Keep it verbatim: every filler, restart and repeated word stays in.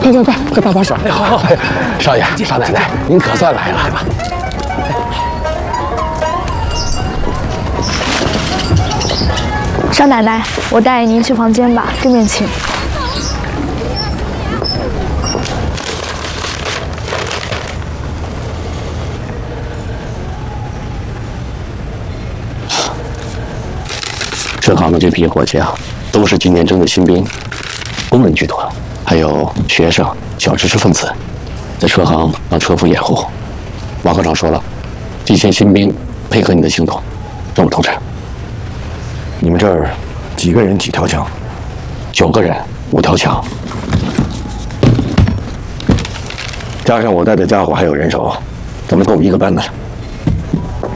快快快，快搭把手！哎，好好，少爷、少奶奶，您可算来了，来吧。 少奶奶，我带您去房间吧，这边请。 车行的这批伙计啊，都是今年征的新兵，工人居多，还有学生、小知识分子，在车行当车夫掩护。王科长说了，这些新兵配合你的行动，任务通知。 你们这儿几个人几条枪？ 九个人，五条枪，加上我带的家伙还有人手，咱们够一个班的了。